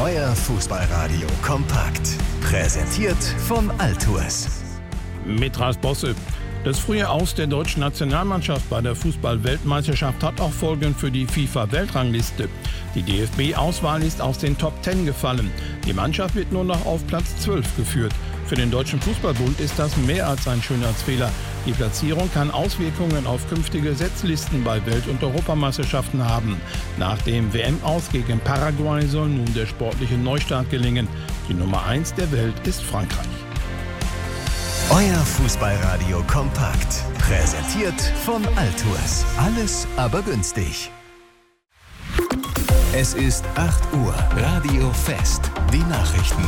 Euer Fußballradio kompakt. Präsentiert von Altours. Mit Ralf Bosse. Das frühe Aus der deutschen Nationalmannschaft bei der Fußball-Weltmeisterschaft hat auch Folgen für die FIFA-Weltrangliste. Die DFB-Auswahl ist aus den Top 10 gefallen. Die Mannschaft wird nur noch auf Platz 12 geführt. Für den Deutschen Fußballbund ist das mehr als ein Schönheitsfehler. Die Platzierung kann Auswirkungen auf künftige Setzlisten bei Welt- und Europameisterschaften haben. Nach dem WM-Aus gegen Paraguay soll nun der sportliche Neustart gelingen. Die Nummer 1 der Welt ist Frankreich. Euer Fußballradio kompakt. Präsentiert von Altours. Alles aber günstig. Es ist 8 Uhr. Radio Fest. Die Nachrichten.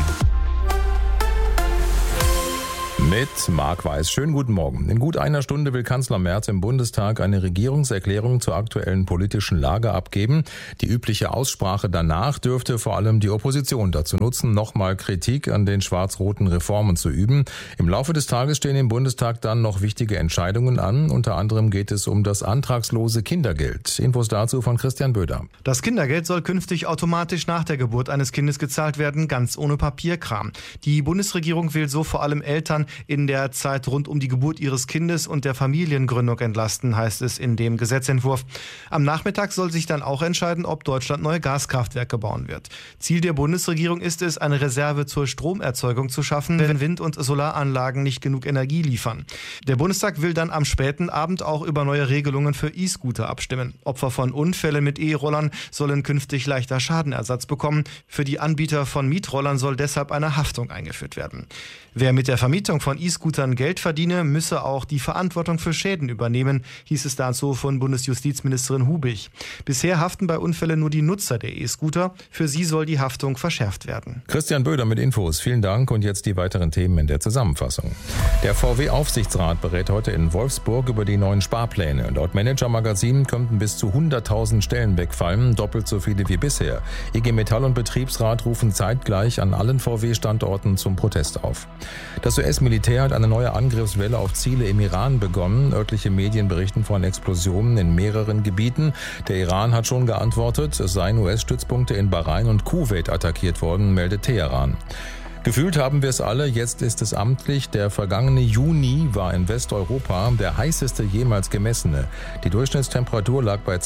Mit Marc Weiß. Schönen guten Morgen. In gut einer Stunde will Kanzler Merz im Bundestag eine Regierungserklärung zur aktuellen politischen Lage abgeben. Die übliche Aussprache danach dürfte vor allem die Opposition dazu nutzen, nochmal Kritik an den schwarz-roten Reformen zu üben. Im Laufe des Tages stehen im Bundestag dann noch wichtige Entscheidungen an. Unter anderem geht es um das antragslose Kindergeld. Infos dazu von Christian Böder. Das Kindergeld soll künftig automatisch nach der Geburt eines Kindes gezahlt werden, ganz ohne Papierkram. Die Bundesregierung will so vor allem Eltern in der Zeit rund um die Geburt ihres Kindes und der Familiengründung entlasten, heißt es in dem Gesetzentwurf. Am Nachmittag soll sich dann auch entscheiden, ob Deutschland neue Gaskraftwerke bauen wird. Ziel der Bundesregierung ist es, eine Reserve zur Stromerzeugung zu schaffen, wenn Wind- und Solaranlagen nicht genug Energie liefern. Der Bundestag will dann am späten Abend auch über neue Regelungen für E-Scooter abstimmen. Opfer von Unfällen mit E-Rollern sollen künftig leichter Schadenersatz bekommen. Für die Anbieter von Mietrollern soll deshalb eine Haftung eingeführt werden. Wer mit der Vermietung von E-Scootern Geld verdiene, müsse auch die Verantwortung für Schäden übernehmen, hieß es dazu von Bundesjustizministerin Hubig. Bisher haften bei Unfällen nur die Nutzer der E-Scooter. Für sie soll die Haftung verschärft werden. Christian Böder mit Infos. Vielen Dank und jetzt die weiteren Themen in der Zusammenfassung. Der VW-Aufsichtsrat berät heute in Wolfsburg über die neuen Sparpläne. Laut Manager-Magazin könnten bis zu 100.000 Stellen wegfallen, doppelt so viele wie bisher. IG Metall und Betriebsrat rufen zeitgleich an allen VW-Standorten zum Protest auf. Das US-Militär hat eine neue Angriffswelle auf Ziele im Iran begonnen. Örtliche Medien berichten von Explosionen in mehreren Gebieten. Der Iran hat schon geantwortet, es seien US-Stützpunkte in Bahrain und Kuwait attackiert worden, meldet Teheran. Gefühlt haben wir es alle, jetzt ist es amtlich. Der vergangene Juni war in Westeuropa der heißeste jemals gemessene. Die Durchschnittstemperatur lag bei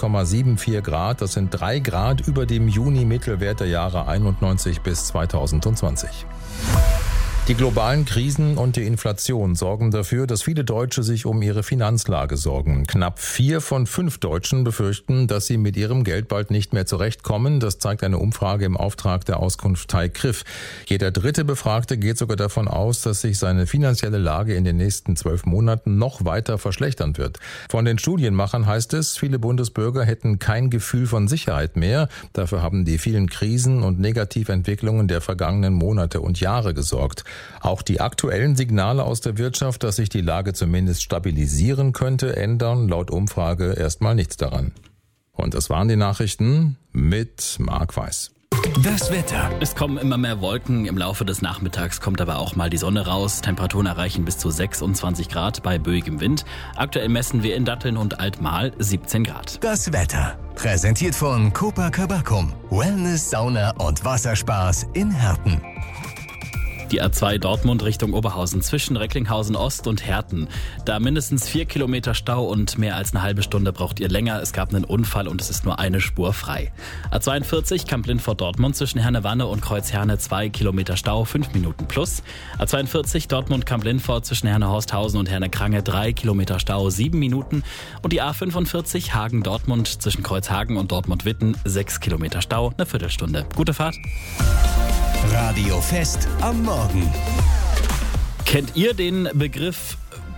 20,74 Grad. Das sind 3 Grad über dem Juni-Mittelwert der Jahre 91 bis 2020. Die globalen Krisen und die Inflation sorgen dafür, dass viele Deutsche sich um ihre Finanzlage sorgen. Knapp 4 von 5 Deutschen befürchten, dass sie mit ihrem Geld bald nicht mehr zurechtkommen. Das zeigt eine Umfrage im Auftrag der Auskunftei Griff. Jeder dritte Befragte geht sogar davon aus, dass sich seine finanzielle Lage in den nächsten 12 Monaten noch weiter verschlechtern wird. Von den Studienmachern heißt es, viele Bundesbürger hätten kein Gefühl von Sicherheit mehr. Dafür haben die vielen Krisen und Negativentwicklungen der vergangenen Monate und Jahre gesorgt. Auch die aktuellen Signale aus der Wirtschaft, dass sich die Lage zumindest stabilisieren könnte, ändern laut Umfrage erstmal nichts daran. Und das waren die Nachrichten mit Marc Weiß. Das Wetter. Es kommen immer mehr Wolken. Im Laufe des Nachmittags kommt aber auch mal die Sonne raus. Temperaturen erreichen bis zu 26 Grad bei böigem Wind. Aktuell messen wir in Datteln und Altmahl 17 Grad. Das Wetter. Präsentiert von Copacabana. Wellness, Sauna und Wasserspaß in Herten. Die A2 Dortmund Richtung Oberhausen zwischen Recklinghausen Ost und Herten. Da mindestens 4 Kilometer Stau und mehr als eine halbe Stunde braucht ihr länger. Es gab einen Unfall und es ist nur eine Spur frei. A42 Kamp-Lindfort Dortmund zwischen Herne-Wanne und Kreuzherne 2 Kilometer Stau, 5 Minuten plus. A42 Dortmund Kamp-Lindfort zwischen Herne-Horsthausen und Herne-Krange 3 Kilometer Stau, 7 Minuten. Und die A45 Hagen-Dortmund zwischen Kreuzhagen und Dortmund-Witten 6 Kilometer Stau, eine Viertelstunde. Gute Fahrt. Radio Fest am Morgen. Kennt ihr den Begriff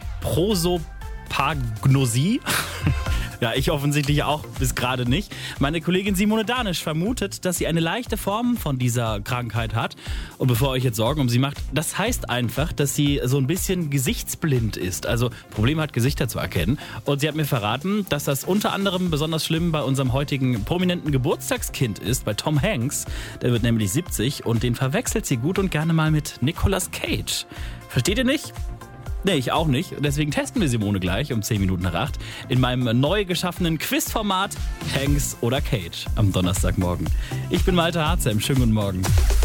Prosopagnosie? Ja, ich offensichtlich auch bis gerade nicht. Meine Kollegin Simone Danisch vermutet, dass sie eine leichte Form von dieser Krankheit hat. Und bevor ihr euch jetzt Sorgen um sie macht, das heißt einfach, dass sie so ein bisschen gesichtsblind ist. Also Probleme hat, Gesichter zu erkennen. Und sie hat mir verraten, dass das unter anderem besonders schlimm bei unserem heutigen prominenten Geburtstagskind ist, bei Tom Hanks. Der wird nämlich 70 und den verwechselt sie gut und gerne mal mit Nicolas Cage. Versteht ihr nicht? Nee, ich auch nicht. Deswegen testen wir Simone gleich um 10 Minuten nach 8 in meinem neu geschaffenen Quizformat Hanks oder Cage am Donnerstagmorgen. Ich bin Malte Harzem. Schönen guten Morgen.